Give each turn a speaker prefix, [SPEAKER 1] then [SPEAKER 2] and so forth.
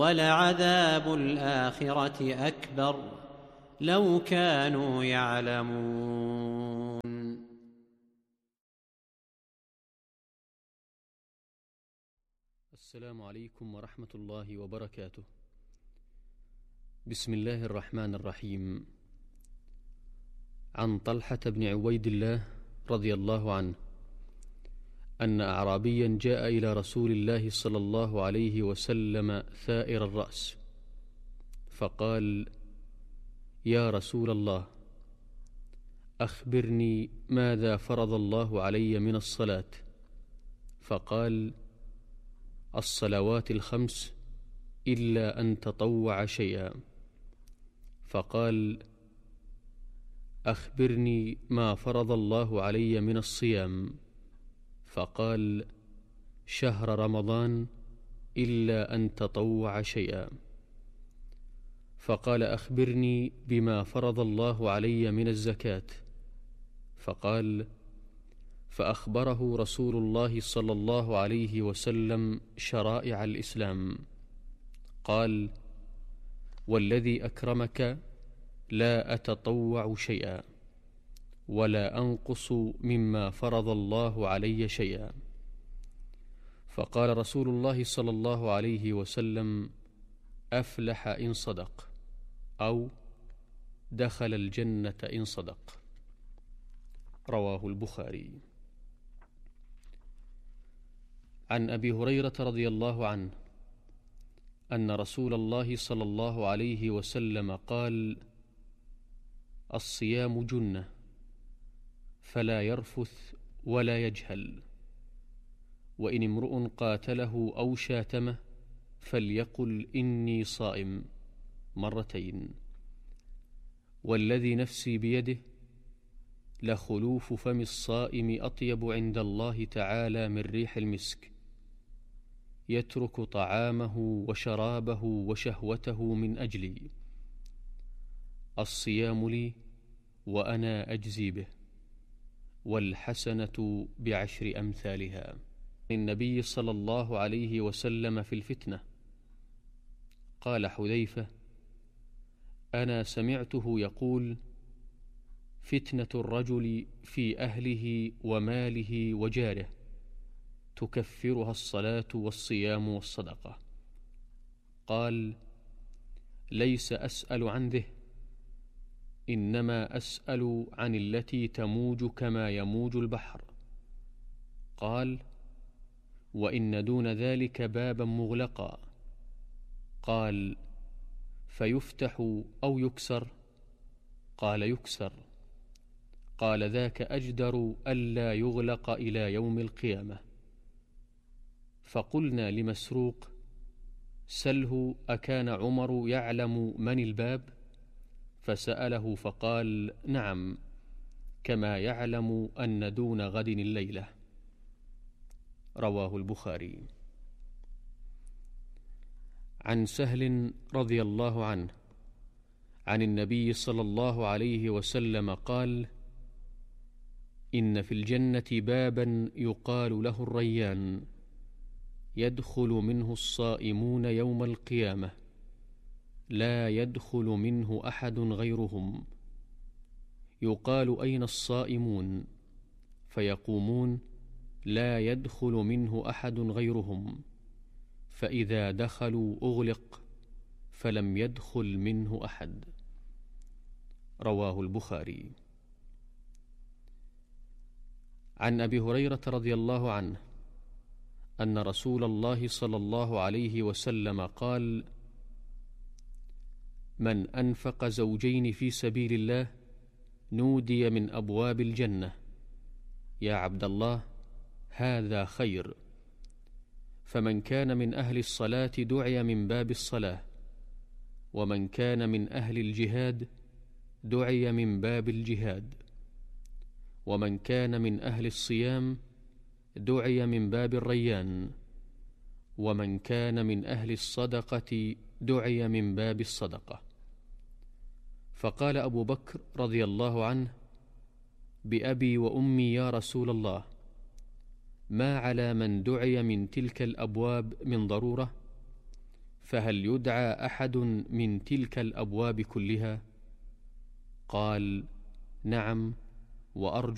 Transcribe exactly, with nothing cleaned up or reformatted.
[SPEAKER 1] وَلَعَذَابُ الْآخِرَةِ أَكْبَرُ لَوْ كَانُوا يَعْلَمُونَ.
[SPEAKER 2] السلام عليكم ورحمة الله وبركاته. بسم الله الرحمن الرحيم. عن طلحة بن عبيد الله رضي الله عنه أن أعرابيا جاء إلى رسول الله صلى الله عليه وسلم ثائر الرأس، فقال: يا رسول الله، أخبرني ماذا فرض الله علي من الصلاة؟ فقال: الصلوات الخمس إلا أن تطوع شيئا. فقال: أخبرني ما فرض الله علي من الصيام؟ فقال: شهر رمضان إلا أن تطوع شيئا. فقال: أخبرني بما فرض الله علي من الزكاة؟ فقال: فأخبره رسول الله صلى الله عليه وسلم شرائع الإسلام. قال: والذي أكرمك لا أتطوع شيئا ولا أنقص مما فرض الله علي شيئا. فقال رسول الله صلى الله عليه وسلم: أفلح إن صدق، أو دخل الجنة إن صدق. رواه البخاري. عن أبي هريرة رضي الله عنه أن رسول الله صلى الله عليه وسلم قال: الصيام جنة، فلا يرفث ولا يجهل، وإن امرؤ قاتله أو شاتمه فليقل إني صائم مرتين، والذي نفسي بيده لخلوف فم الصائم أطيب عند الله تعالى من ريح المسك، يترك طعامه وشرابه وشهوته من أجلي. الصيام لي وأنا أجزي به، والحسنة بعشر أمثالها. النبي صلى الله عليه وسلم في الفتنة قال حذيفة: أنا سمعته يقول: فتنة الرجل في أهله وماله وجاره تكفرها الصلاة والصيام والصدقة. قال: ليس أسأل عن ذه، إنما أسأل عن التي تموج كما يموج البحر. قال: وإن دون ذلك بابا مغلقا. قال: فيفتح أو يكسر؟ قال: يكسر. قال: ذاك أجدر ألا يغلق إلى يوم القيامة. فقلنا لمسروق: سله أكان عمر يعلم من الباب؟ فسأله فقال: نعم، كما يعلم أن دون غد الليلة. رواه البخاري. عن سهل رضي الله عنه عن النبي صلى الله عليه وسلم قال: إن في الجنة بابا يقال له الريان، يدخل منه الصائمون يوم القيامة، لا يدخل منه أحد غيرهم. يقال: أين الصائمون؟ فيقومون: لا يدخل منه أحد غيرهم. فإذا دخلوا أغلق، فلم يدخل منه أحد. رواه البخاري. عن أبي هريرة رضي الله عنه أن رسول الله صلى الله عليه وسلم قال: من أنفق زوجين في سبيل الله نودي من أبواب الجنة: يا عبد الله، هذا خير. فمن كان من أهل الصلاة دعي من باب الصلاة، ومن كان من أهل الجهاد دعي من باب الجهاد، ومن كان من أهل الصيام دعي من باب الريان، ومن كان من أهل الصدقة دعي من باب الصدقة. فقال أبو بكر رضي الله عنه: بأبي وأمي يا رسول الله، ما على من دعي من تلك الأبواب من ضرورة؟ فهل يدعى أحد من تلك الأبواب كلها؟ قال: نعم، وأرجو